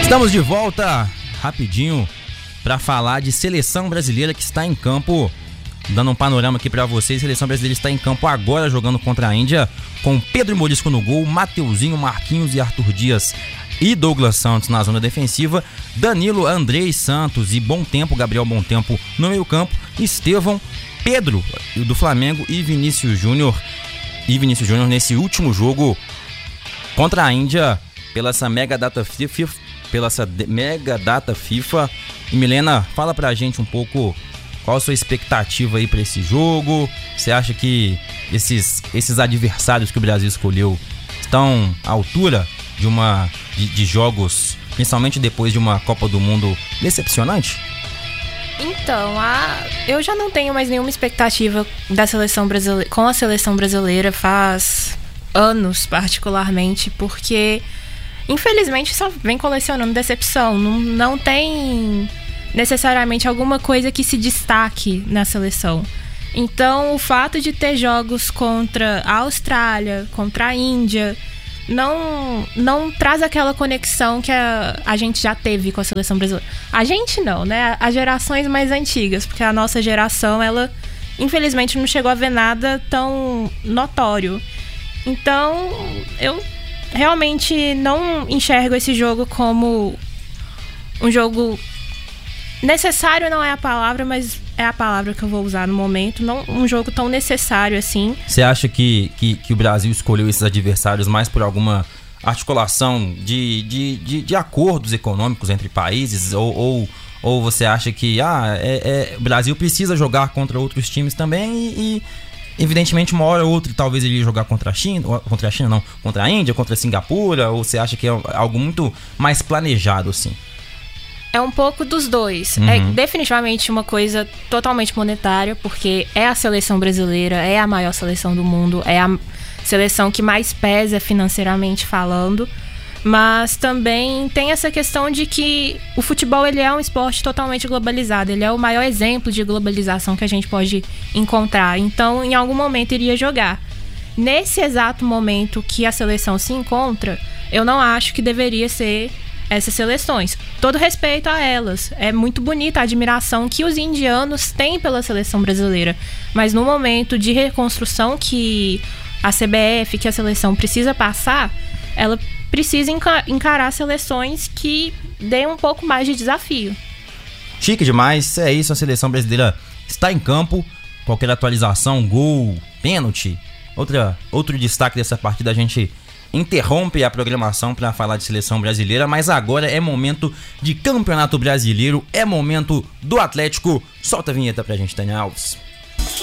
Estamos de volta rapidinho para falar de seleção brasileira que está em campo. Dando um panorama aqui para vocês, a seleção brasileira está em campo agora jogando contra a Índia, com Pedro Morisco no gol, Mateuzinho, Marquinhos e Arthur Dias e Douglas Santos na zona defensiva, Danilo, Andrei Santos e Bom Tempo, Gabriel Bom Tempo no meio campo, Estevão, Pedro do Flamengo e Vinícius Júnior nesse último jogo contra a Índia pela essa mega data FIFA. E Milena, fala pra gente um pouco qual a sua expectativa aí pra esse jogo. Você acha que esses adversários que o Brasil escolheu estão à altura de jogos, principalmente depois de uma Copa do Mundo decepcionante? Então, eu já não tenho mais nenhuma expectativa da seleção brasileira, com a seleção brasileira faz anos, particularmente, porque infelizmente só vem colecionando decepção. Não tem necessariamente alguma coisa que se destaque na seleção. Então, o fato de ter jogos contra a Austrália, contra a Índia, não traz aquela conexão que a gente já teve com a seleção brasileira. A gente não, né? As gerações mais antigas, porque a nossa geração, ela infelizmente não chegou a ver nada tão notório. Então, eu realmente não enxergo esse jogo como um jogo necessário, não é a palavra, mas é a palavra que eu vou usar no momento. Não um jogo tão necessário assim. Você acha que o Brasil escolheu esses adversários mais por alguma articulação de acordos econômicos entre países? Ou você acha que o Brasil precisa jogar contra outros times também e evidentemente uma hora ou outra talvez ele ia jogar contra a Índia, contra a Singapura? Ou você acha que é algo muito mais planejado assim? É um pouco dos dois. É definitivamente uma coisa totalmente monetária, porque é a seleção brasileira, é a maior seleção do mundo, é a seleção que mais pesa financeiramente falando. Mas também tem essa questão de que o futebol ele é um esporte totalmente globalizado. Ele é o maior exemplo de globalização que a gente pode encontrar. Então, em algum momento, iria jogar. Nesse exato momento que a seleção se encontra, eu não acho que deveria ser essas seleções. Todo respeito a elas. É muito bonita a admiração que os indianos têm pela seleção brasileira. Mas no momento de reconstrução que a CBF, que a seleção precisa passar, ela precisa encarar seleções que deem um pouco mais de desafio. Chique demais. É isso, a seleção brasileira está em campo. Qualquer atualização, gol, pênalti, outro destaque dessa partida, a gente interrompe a programação para falar de seleção brasileira, mas agora é momento de Campeonato Brasileiro, é momento do Atlético. Solta a vinheta pra gente, Tânia Alves.